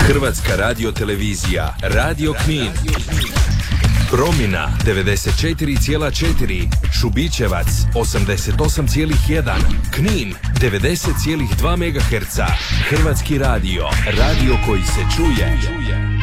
Hrvatska radiotelevizija, Radio Knin. Promjena 94,4, Šubićevac 88,1, Knin 90,2 MHz. Hrvatski radio, radio koji se čuje.